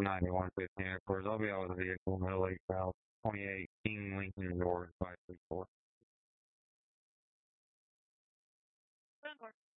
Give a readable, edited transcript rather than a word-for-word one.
9115, of course. I'll be out with the vehicle, Middle Lake South, 28 King Lincoln Door 534.